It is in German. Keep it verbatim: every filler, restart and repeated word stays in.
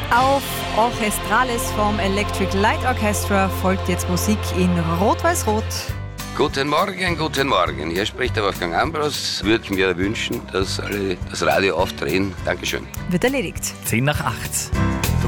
Auf Orchestrales vom Electric Light Orchestra folgt jetzt Musik in Rot-Weiß-Rot. Guten Morgen, guten Morgen. Hier spricht der Wolfgang Ambros. Würde ich mir wünschen, dass alle das Radio aufdrehen. Dankeschön. Wird erledigt. zehn nach acht.